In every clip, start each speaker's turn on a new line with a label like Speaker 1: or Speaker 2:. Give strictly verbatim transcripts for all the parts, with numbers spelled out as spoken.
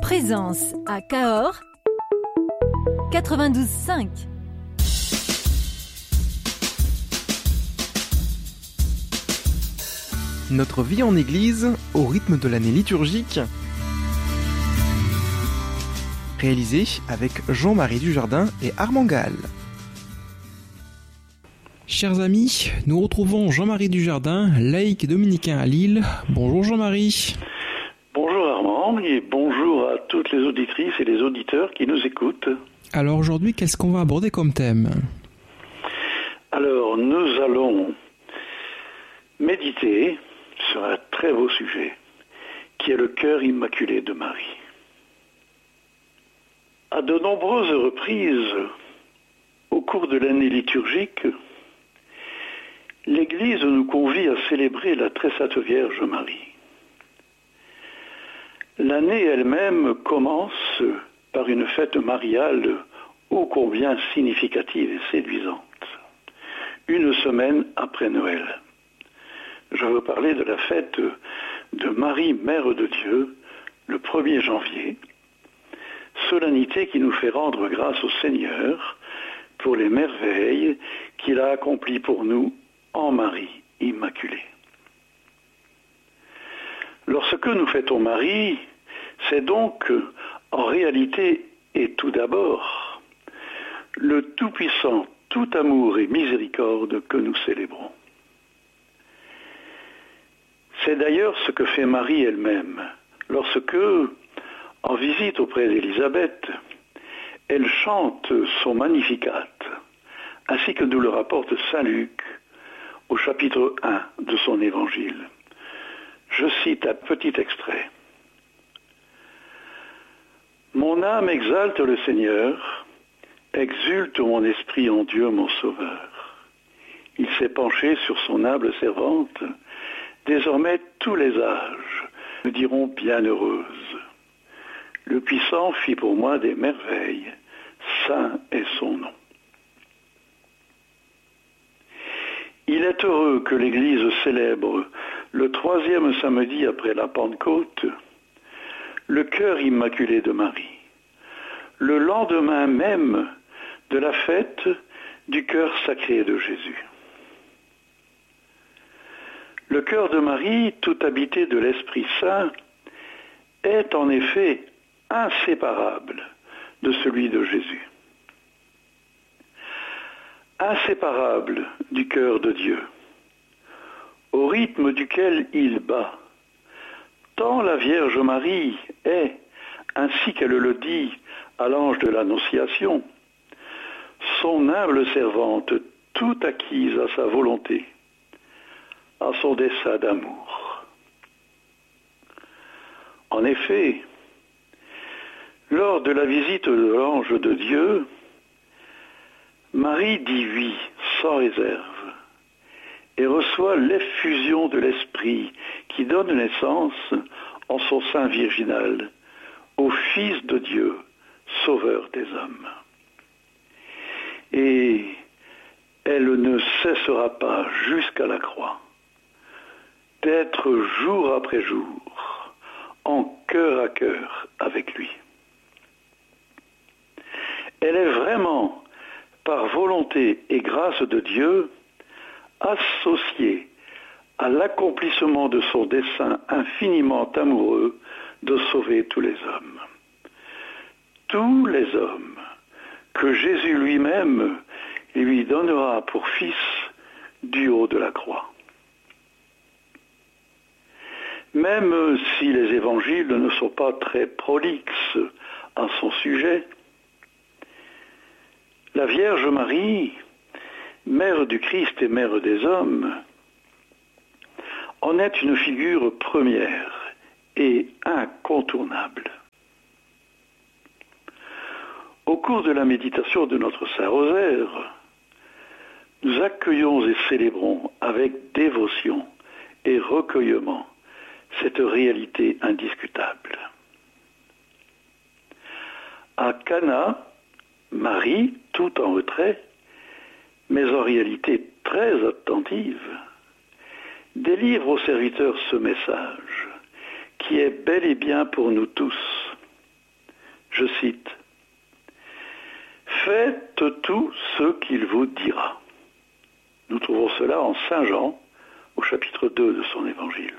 Speaker 1: Présence à Cahors quatre-vingt-douze cinq.
Speaker 2: Notre vie en Église au rythme de l'année liturgique. Réalisé avec Jean-Marie Dujardin et Armand Gall. Chers amis, nous retrouvons Jean-Marie Dujardin, laïc dominicain à Lille. Bonjour Jean-Marie.
Speaker 3: Bonjour Armand et bonjour à toutes les auditrices et les auditeurs qui nous écoutent.
Speaker 2: Alors aujourd'hui, qu'est-ce qu'on va aborder comme thème ?
Speaker 3: Alors nous allons méditer sur un très beau sujet qui est le cœur immaculé de Marie. À de nombreuses reprises, au cours de l'année liturgique, l'Église nous convie à célébrer la très sainte Vierge Marie. L'année elle-même commence par une fête mariale ô combien significative et séduisante, une semaine après Noël. Je veux parler de la fête de Marie, Mère de Dieu, le premier janvier, solennité qui nous fait rendre grâce au Seigneur pour les merveilles qu'il a accomplies pour nous en Marie Immaculée. Lorsque nous fêtons Marie, c'est donc en réalité et tout d'abord le Tout-Puissant, tout amour et miséricorde que nous célébrons. C'est d'ailleurs ce que fait Marie elle-même, lorsque, en visite auprès d'Élisabeth, elle chante son Magnificat, ainsi que nous le rapporte saint Luc au chapitre un de son évangile. Je cite un petit extrait. « Mon âme exalte le Seigneur, exulte mon esprit en Dieu mon Sauveur. Il s'est penché sur son humble servante. Désormais, tous les âges me diront bienheureuse. Le Puissant fit pour moi des merveilles, saint est son nom. » Il est heureux que l'Église célèbre le troisième samedi après la Pentecôte le cœur immaculé de Marie, le lendemain même de la fête du cœur sacré de Jésus. Le cœur de Marie, tout habité de l'Esprit Saint, est en effet inséparable de celui de Jésus. Inséparable du cœur de Dieu, au rythme duquel il bat, tant la Vierge Marie est, ainsi qu'elle le dit à l'ange de l'Annonciation, son humble servante, tout acquise à sa volonté, à son dessein d'amour. En effet, lors de la visite de l'ange de Dieu, Marie dit oui sans réserve et reçoit l'effusion de l'Esprit qui donne naissance en son sein virginal au Fils de Dieu, Sauveur des hommes. Et elle ne cessera pas jusqu'à la croix d'être jour après jour en cœur à cœur avec lui. Elle est vraiment, par volonté et grâce de Dieu, associée à l'accomplissement de son dessein infiniment amoureux de sauver tous les hommes. Tous les hommes que Jésus lui-même lui donnera pour fils du haut de la croix. Même si les évangiles ne sont pas très prolixes à son sujet, la Vierge Marie, mère du Christ et mère des hommes, en est une figure première et incontournable. Au cours de la méditation de notre Saint-Rosaire, nous accueillons et célébrons avec dévotion et recueillement cette réalité indiscutable. À Cana, Marie, tout en retrait, mais en réalité très attentive, délivre aux serviteurs ce message qui est bel et bien pour nous tous. Je cite, « Faites tout ce qu'il vous dira ». Nous trouvons cela en Saint Jean, au chapitre deux de son évangile.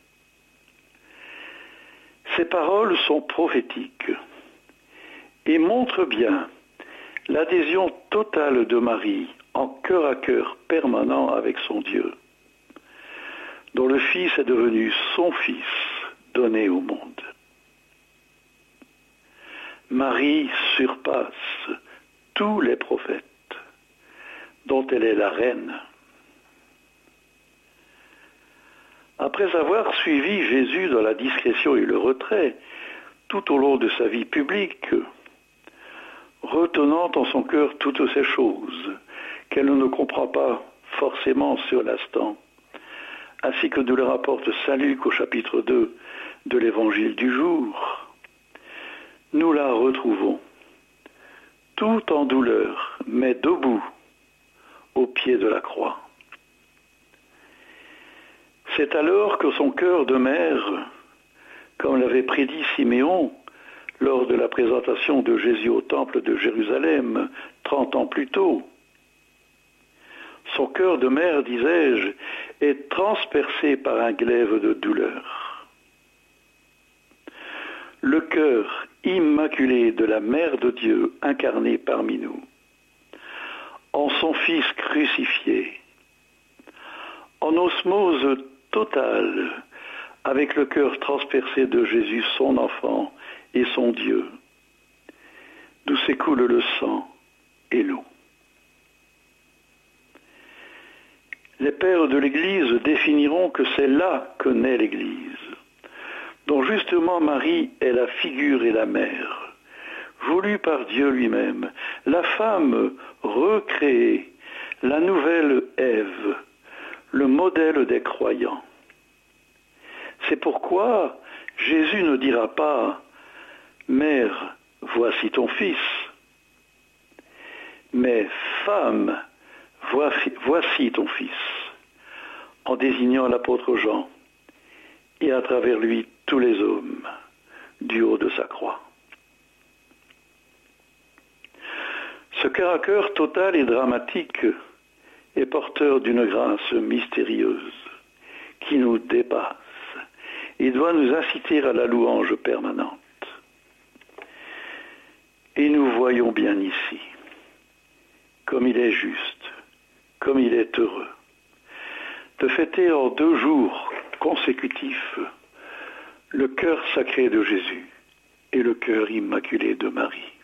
Speaker 3: Ces paroles sont prophétiques et montrent bien l'adhésion totale de Marie en cœur à cœur permanent avec son Dieu, dont le Fils est devenu son Fils donné au monde. Marie surpasse tous les prophètes, dont elle est la reine. Après avoir suivi Jésus dans la discrétion et le retrait tout au long de sa vie publique, retenant en son cœur toutes ces choses qu'elle ne comprend pas forcément sur l'instant, ainsi que nous le rapporte saint Luc au chapitre deux de l'évangile du jour, nous la retrouvons, tout en douleur, mais debout, au pied de la croix. C'est alors que son cœur de mère, comme l'avait prédit Siméon lors de la présentation de Jésus au temple de Jérusalem, trente ans plus tôt, son cœur de mère, disais-je, est transpercé par un glaive de douleur. Le cœur immaculé de la Mère de Dieu incarnée parmi nous, en son Fils crucifié, en osmose totale avec le cœur transpercé de Jésus, son enfant et son Dieu, d'où s'écoule le sang et l'eau. Les pères de l'Église définiront que c'est là que naît l'Église, dont justement Marie est la figure et la mère, voulue par Dieu lui-même, la femme recréée, la nouvelle Ève, le modèle des croyants. C'est pourquoi Jésus ne dira pas « Mère, voici ton fils », mais « Femme, voici, voici ton fils », en désignant l'apôtre Jean, et à travers lui tous les hommes, du haut de sa croix. Ce cœur à cœur total et dramatique est porteur d'une grâce mystérieuse qui nous dépasse et doit nous inciter à la louange permanente. Et nous voyons bien ici, comme il est juste, comme il est heureux, de fêter en deux jours consécutifs le cœur sacré de Jésus et le cœur immaculé de Marie.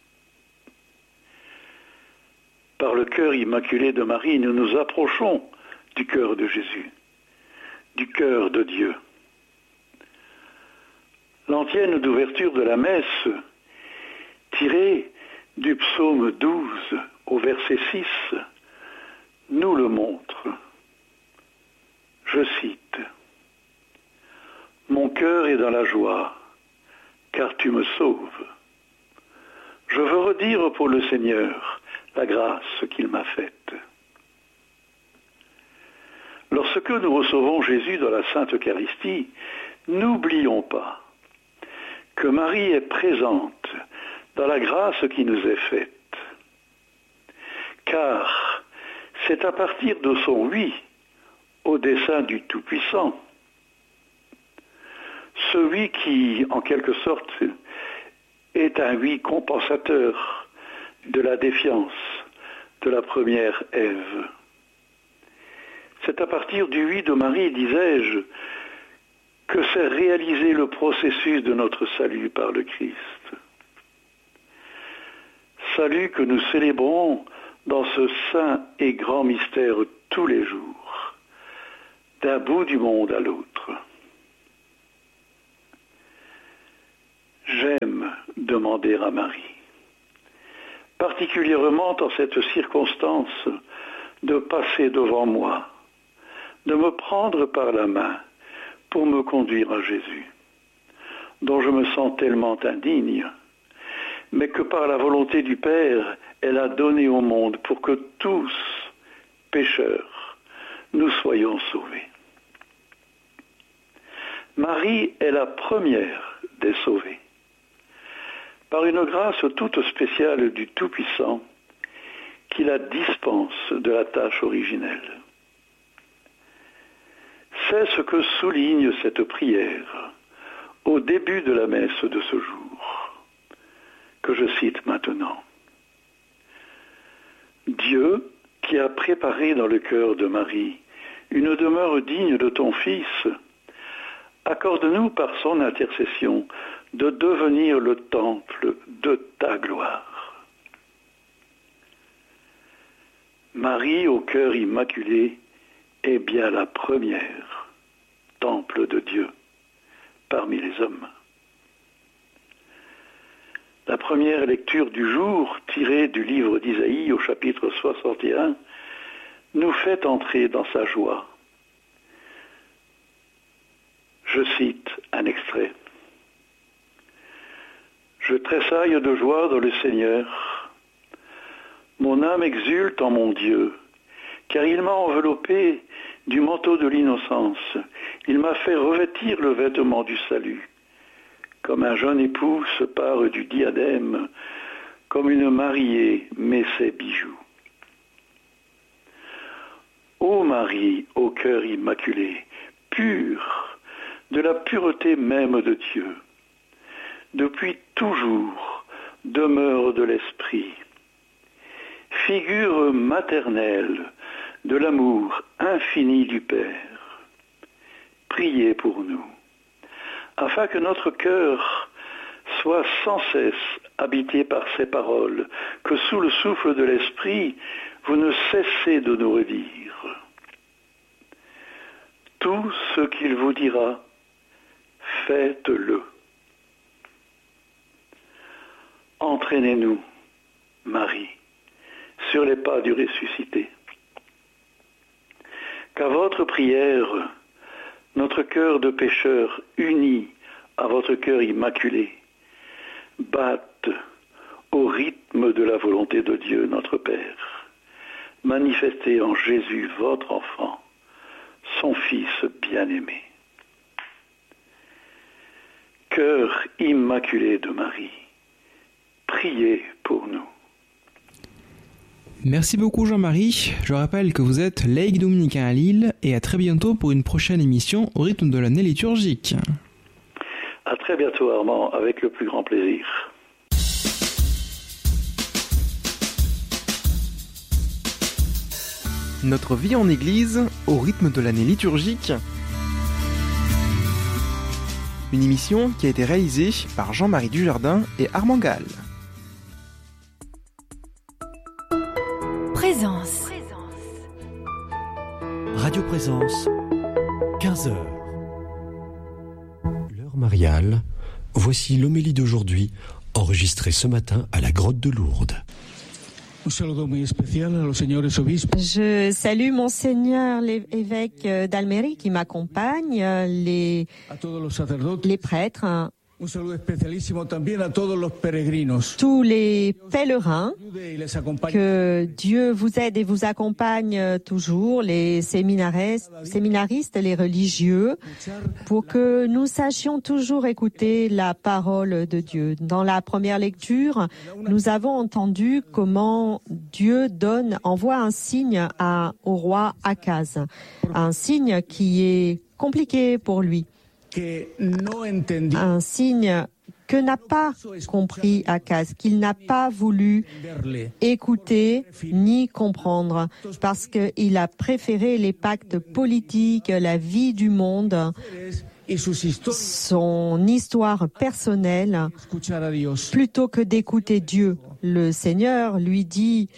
Speaker 3: Par le cœur immaculé de Marie, nous nous approchons du cœur de Jésus, du cœur de Dieu. L'antienne d'ouverture de la messe, tirée du psaume douze au verset six, nous le montre. Je cite, « Mon cœur est dans la joie, car tu me sauves. Je veux redire pour le Seigneur la grâce qu'il m'a faite. » Lorsque nous recevons Jésus dans la Sainte Eucharistie, n'oublions pas que Marie est présente dans la grâce qui nous est faite. Car c'est à partir de son oui au dessein du Tout-Puissant, ce oui qui, en quelque sorte, est un oui compensateur de la défiance de la première Ève. C'est à partir du oui de Marie, disais-je, que s'est réalisé le processus de notre salut par le Christ. Salut que nous célébrons dans ce saint et grand mystère tous les jours, d'un bout du monde à l'autre. J'aime demander à Marie, particulièrement en cette circonstance, de passer devant moi, de me prendre par la main pour me conduire à Jésus, dont je me sens tellement indigne, mais que par la volonté du Père, elle a donné au monde pour que tous, pécheurs, nous soyons sauvés. Marie est la première des sauvés, par une grâce toute spéciale du Tout-Puissant, qui la dispense de la tâche originelle. C'est ce que souligne cette prière au début de la messe de ce jour, que je cite maintenant. Dieu, qui a préparé dans le cœur de Marie une demeure digne de ton Fils, accorde-nous par son intercession de devenir le temple de ta gloire. Marie au cœur immaculé est bien la première temple de Dieu parmi les hommes. La première lecture du jour, tirée du livre d'Isaïe au chapitre soixante et un, nous fait entrer dans sa joie. Je cite un extrait. « Je tressaille de joie dans le Seigneur. Mon âme exulte en mon Dieu, car il m'a enveloppé du manteau de l'innocence. Il m'a fait revêtir le vêtement du salut. Comme un jeune époux se pare du diadème, comme une mariée met ses bijoux. Ô Marie, au cœur immaculé, pure, de la pureté même de Dieu, depuis toujours demeure de l'Esprit, figure maternelle de l'amour infini du Père. Priez pour nous, afin que notre cœur soit sans cesse habité par ces paroles, que sous le souffle de l'Esprit, vous ne cessez de nous redire. Tout ce qu'il vous dira, faites-le. Entraînez-nous, Marie, sur les pas du ressuscité. Qu'à votre prière, notre cœur de pécheur uni à votre cœur immaculé batte au rythme de la volonté de Dieu notre Père, manifesté en Jésus votre enfant, son Fils bien-aimé. Cœur immaculé de Marie, priez pour nous.
Speaker 2: Merci beaucoup Jean-Marie. Je rappelle que vous êtes laïc dominicain à Lille et à très bientôt pour une prochaine émission au rythme de l'année liturgique.
Speaker 3: À très bientôt Armand, avec le plus grand plaisir.
Speaker 2: Notre vie en Église au rythme de l'année liturgique. Une émission qui a été réalisée par Jean-Marie Dujardin et Armand Gall.
Speaker 1: Présence.
Speaker 4: Radio Présence, quinze heures. L'heure mariale, voici l'homélie d'aujourd'hui, enregistrée ce matin à la grotte de Lourdes.
Speaker 5: Je salue Monseigneur l'évêque d'Almérie qui m'accompagne, les, les prêtres, tous les pèlerins, que Dieu vous aide et vous accompagne toujours, les séminaristes, séminaristes, les religieux, pour que nous sachions toujours écouter la parole de Dieu. Dans la première lecture, nous avons entendu comment Dieu donne, envoie un signe à, au roi Akaz, un signe qui est compliqué pour lui. Un signe que n'a pas compris Akaz, qu'il n'a pas voulu écouter ni comprendre, parce qu'il a préféré les pactes politiques, la vie du monde, son histoire personnelle, plutôt que d'écouter Dieu. Le Seigneur lui dit: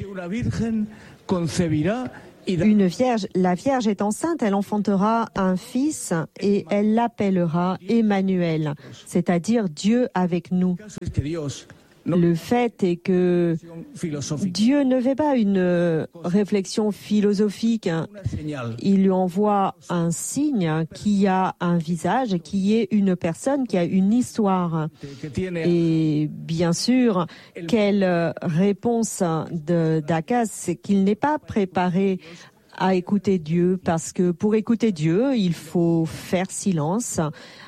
Speaker 5: Une vierge, la Vierge est enceinte, elle enfantera un fils et elle l'appellera Emmanuel, c'est-à-dire Dieu avec nous. Le fait est que Dieu ne fait pas une réflexion philosophique. Il lui envoie un signe qui a un visage, qui est une personne, qui a une histoire. Et bien sûr, quelle réponse de, d'Akaz, c'est qu'il n'est pas préparé à écouter Dieu, parce que pour écouter Dieu, il faut faire silence,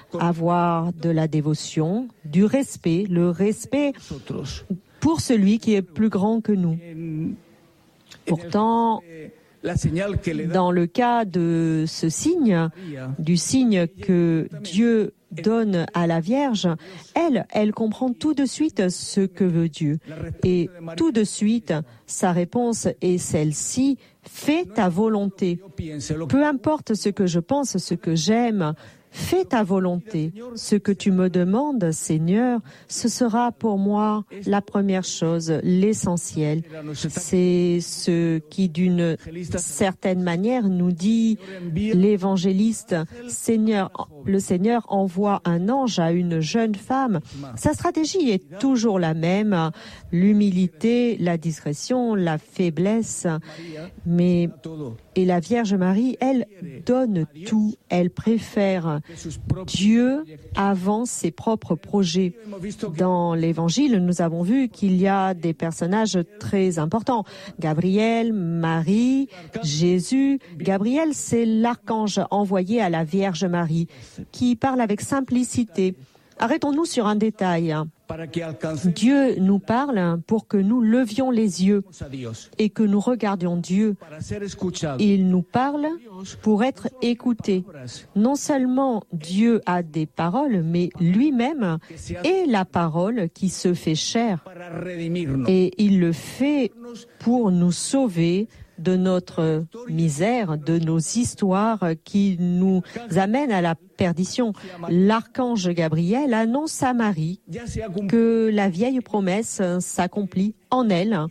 Speaker 5: avoir de la dévotion, du respect, le respect pour celui qui est plus grand que nous. Pourtant, dans le cas de ce signe, du signe que Dieu donne à la Vierge, elle, elle comprend tout de suite ce que veut Dieu. Et tout de suite, sa réponse est celle-ci: fais ta volonté. Peu importe ce que je pense, ce que j'aime, fais ta volonté. Ce que tu me demandes, Seigneur, ce sera pour moi la première chose, l'essentiel. C'est ce qui, d'une certaine manière, nous dit l'évangéliste. Seigneur, le Seigneur envoie un ange à une jeune femme. Sa stratégie est toujours la même: l'humilité, la discrétion, la faiblesse. Mais et la Vierge Marie, elle donne tout. Elle préfère Dieu avant ses propres projets. Dans l'Évangile, nous avons vu qu'il y a des personnages très importants. Gabriel, Marie, Jésus. Gabriel, c'est l'archange envoyé à la Vierge Marie, qui parle avec simplicité. Arrêtons-nous sur un détail. Dieu nous parle pour que nous levions les yeux et que nous regardions Dieu. Il nous parle pour être écoutés. Non seulement Dieu a des paroles, mais lui-même est la parole qui se fait chair. Et il le fait pour nous sauver de notre misère, de nos histoires qui nous amènent à la perdition. L'archange Gabriel annonce à Marie que la vieille promesse s'accomplit en elle,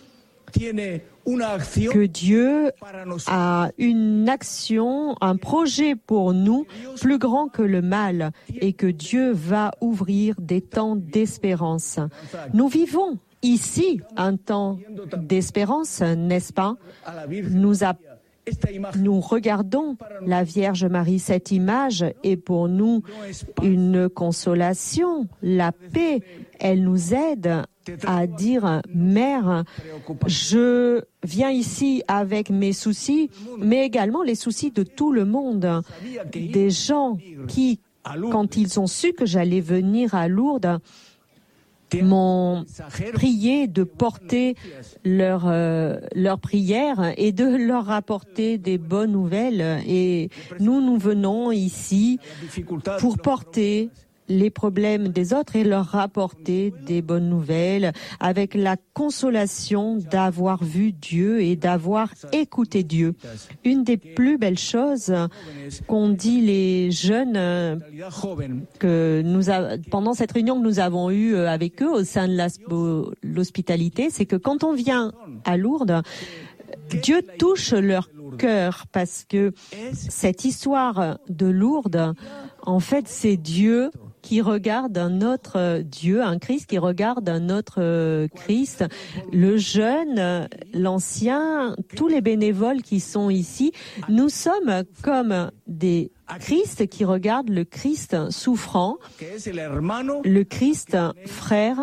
Speaker 5: que Dieu a une action, un projet pour nous plus grand que le mal et que Dieu va ouvrir des temps d'espérance. Nous vivons ici un temps d'espérance, n'est-ce pas? Nous, a, nous regardons la Vierge Marie. Cette image est pour nous une consolation, la paix. Elle nous aide à dire: Mère, je viens ici avec mes soucis, mais également les soucis de tout le monde. Des gens qui, quand ils ont su que j'allais venir à Lourdes, m'ont prié de porter leur, euh, leur prière et de leur apporter des bonnes nouvelles. Et nous, nous venons ici pour porter les problèmes des autres et leur rapporter des bonnes nouvelles avec la consolation d'avoir vu Dieu et d'avoir écouté Dieu. Une des plus belles choses qu'ont dit les jeunes que nous a, pendant cette réunion que nous avons eue avec eux au sein de l'hospitalité, c'est que quand on vient à Lourdes, Dieu touche leur cœur parce que cette histoire de Lourdes, en fait, c'est Dieu qui regarde un autre Dieu, un Christ qui regarde un autre Christ. Le jeune, l'ancien, tous les bénévoles qui sont ici, nous sommes comme des Christ qui regarde le Christ souffrant, le Christ frère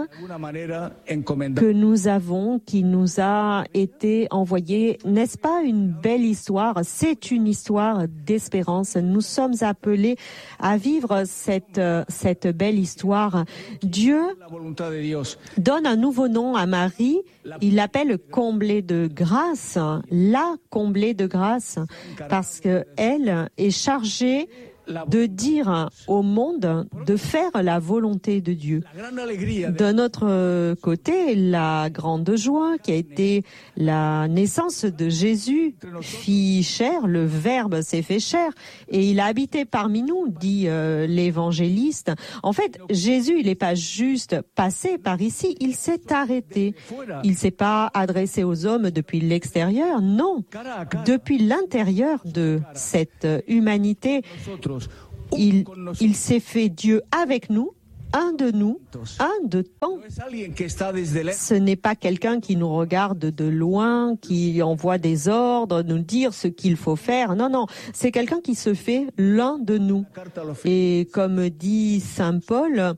Speaker 5: que nous avons, qui nous a été envoyé. N'est-ce pas une belle histoire? C'est une histoire d'espérance. Nous sommes appelés à vivre cette, cette belle histoire. Dieu donne un nouveau nom à Marie. Il l'appelle comblée de grâce, la comblée de grâce, parce que elle est chargée de dire au monde de faire la volonté de Dieu. D'un autre côté, la grande joie qui a été la naissance de Jésus, fit chair, le Verbe s'est fait chair et il a habité parmi nous, dit euh, l'évangéliste. En fait, Jésus, il n'est pas juste passé par ici, il s'est arrêté. Il ne s'est pas adressé aux hommes depuis l'extérieur, non. Depuis l'intérieur de cette humanité, Il, il s'est fait Dieu avec nous, un de nous, un de temps. Ce n'est pas quelqu'un qui nous regarde de loin, qui envoie des ordres, nous dire ce qu'il faut faire. Non, non, c'est quelqu'un qui se fait l'un de nous. Et comme dit Saint Paul,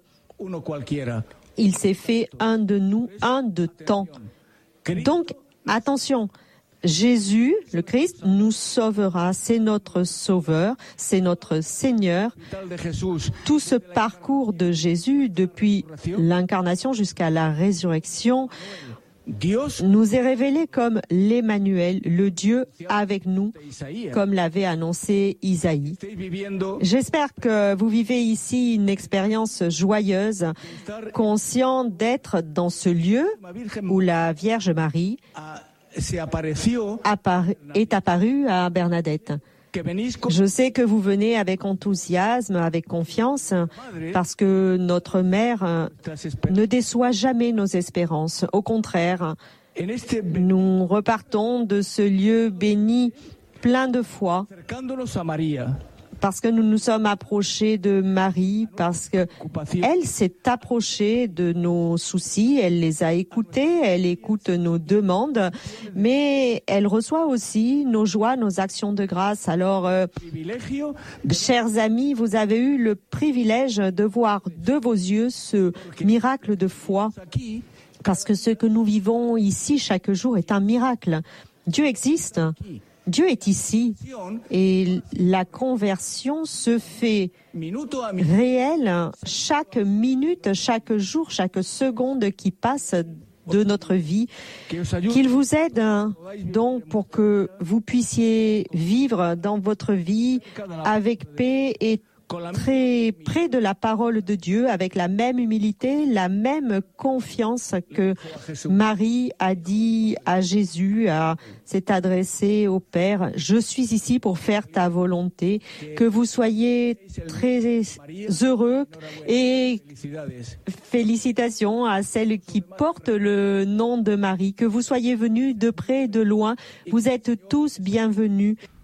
Speaker 5: il s'est fait un de nous, un de temps. Donc, attention. Jésus, le Christ, nous sauvera. C'est notre Sauveur, c'est notre Seigneur. Tout ce parcours de Jésus, depuis l'incarnation jusqu'à la résurrection, nous est révélé comme l'Emmanuel, le Dieu avec nous, comme l'avait annoncé Isaïe. J'espère que vous vivez ici une expérience joyeuse, conscient d'être dans ce lieu où la Vierge Marie est apparue à Bernadette. Je sais que vous venez avec enthousiasme, avec confiance, parce que notre mère ne déçoit jamais nos espérances. Au contraire, nous repartons de ce lieu béni plein de foi, parce que nous nous sommes approchés de Marie, parce que elle s'est approchée de nos soucis, elle les a écoutés, elle écoute nos demandes, mais elle reçoit aussi nos joies, nos actions de grâce. Alors, euh, chers amis, vous avez eu le privilège de voir de vos yeux ce miracle de foi, parce que ce que nous vivons ici chaque jour est un miracle. Dieu existe. Dieu est ici et la conversion se fait réelle chaque minute, chaque jour, chaque seconde qui passe de notre vie. Qu'il vous aide donc pour que vous puissiez vivre dans votre vie avec paix et très près de la parole de Dieu, avec la même humilité, la même confiance que Marie a dit à Jésus, à s'est adressée au Père. Je suis ici pour faire ta volonté. Que vous soyez très heureux et félicitations à celles qui portent le nom de Marie. Que vous soyez venus de près et de loin. Vous êtes tous bienvenus.